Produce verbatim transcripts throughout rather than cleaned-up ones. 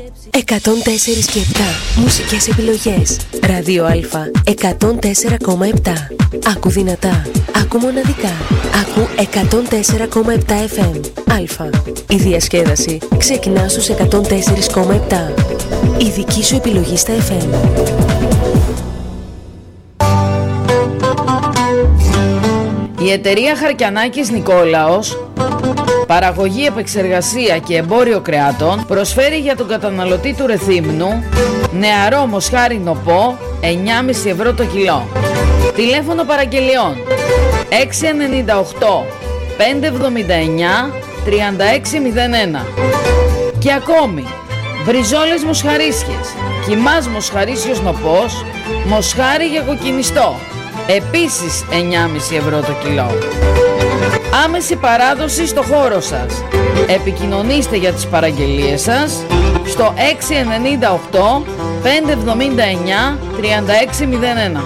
εκατόν τέσσερα και επτά μουσικές επιλογές. Ράδιο Α εκατόν τέσσερα κόμμα επτά. Άκου δυνατά, άκου μοναδικά. Άκου εκατόν τέσσερα κόμμα επτά εφ εμ. Α. Η διασκέδαση ξεκινά στους εκατόν τέσσερα κόμμα επτά. Η δική σου επιλογή στα εφ εμ. Η εταιρεία Χαρκιανάκης Νικόλαος, παραγωγή, επεξεργασία και εμπόριο κρεάτων, προσφέρει για τον καταναλωτή του Ρεθύμνου νεαρό μοσχάρι νοπό εννιά κόμμα πέντε ευρώ το κιλό. Τηλέφωνο παραγγελιών έξι εννιά οκτώ πέντε εβδομήντα εννιά τριάντα έξι μηδέν ένα. Και ακόμη μπριζόλες μοσχαρίσιες, κιμάς μοσχαρίσιος νοπός, μοσχάρι για κοκκινιστό, επίσης εννιά κόμμα πέντε ευρώ το κιλό. Άμεση παράδοση στο χώρο σας. Επικοινωνήστε για τις παραγγελίες σας στο έξι εννιά οκτώ πέντε εβδομήντα εννιά τριάντα έξι μηδέν ένα.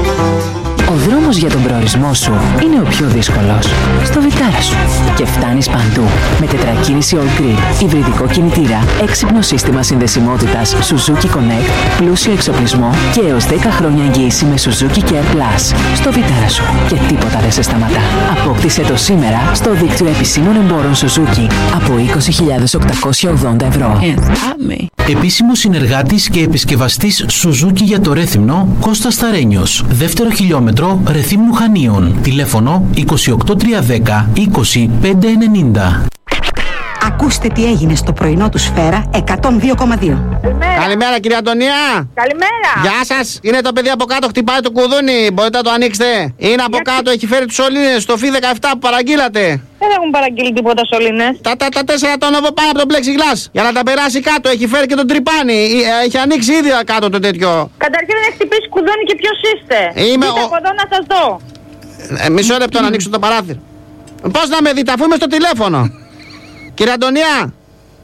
Ο δρόμος για τον προορισμό σου είναι ο πιο δύσκολος. Στο Βιτάρα σου. Και φτάνεις παντού. Με τετρακίνηση all-green, υβριδικό κινητήρα, έξυπνο σύστημα συνδεσιμότητας Suzuki Connect, πλούσιο εξοπλισμό και έως δέκα χρόνια εγγύηση με Suzuki Care Plus. Στο Βιτάρα σου. Και τίποτα δεν σε σταματά. Απόκτησε το σήμερα στο δίκτυο επισήμων εμπόρων Suzuki από είκοσι χιλιάδες οκτακόσια ογδόντα ευρώ. Επίσημος συνεργάτης και επισκευαστής Suzuki για το Ρέθυμνο, Κώστας Σταρένιος. Δεύτερο χιλιόμετρο Ρεθύμνου Χανίων. Τηλέφωνο είκοσι οκτώ τριακόσια δέκα είκοσι πέντε ενενήντα. Ακούστε τι έγινε στο πρωινό του Σφαίρα εκατόν δύο κόμμα δύο. Καλημέρα. Καλημέρα κυρία Αντωνία. Καλημέρα. Γεια σας. Είναι το παιδί από κάτω, χτυπάει το κουδούνι. Μπορείτε να το ανοίξετε? Είναι από κάτω, έχει φέρει τους σωλήνες στο Φι δεκαεπτά που παραγγείλατε. Δεν έχουν παραγγείλει τίποτα σωλήνες. Τα, τα, τα τέσσερα τόνα από πάνω από το plexiglass. Για να τα περάσει κάτω, έχει φέρει και τον τρυπάνι. Έχει ανοίξει ήδη κάτω το τέτοιο. Καταρχήν έχει χτυπήσει κουδούνι και ποιος είστε? Είμαι Είστε ο... από εδώ να σας δω. Ε, μισό λεπτό να ανοίξω το παράθυρο. Πώς να με δείτε αφού είμαι στο τηλέφωνο? Κύριε Αντωνία.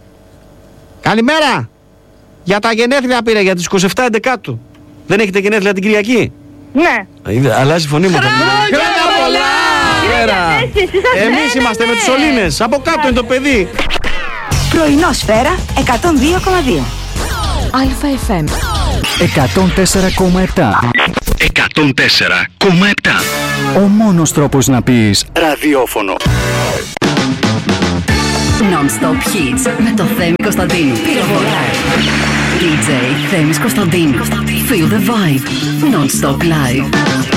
Καλημέρα. Για τα γενέθλια πήρα, για τις είκοσι επτά Εντεκάτου. Δεν έχετε γενέθλια την Κυριακή? Ναι. Αλλάζει η φωνή μου. Χρόνια πολλά. Εμείς είμαστε με τους σωλήνες. Από κάτω είναι το παιδί. Πρωινό Σφαίρα εκατόν δύο κόμμα δύο. Α εφ εμ εκατόν τέσσερα κόμμα επτά. εκατόν τέσσερα κόμμα επτά. Ο μόνος τρόπος να πεις ραδιόφωνο. Non-stop hits με το Θέμη Κωνσταντίνου. Πυροβολάει. ντι τζέι Θέμης Κωνσταντίνου. Feel the vibe. Non-stop live.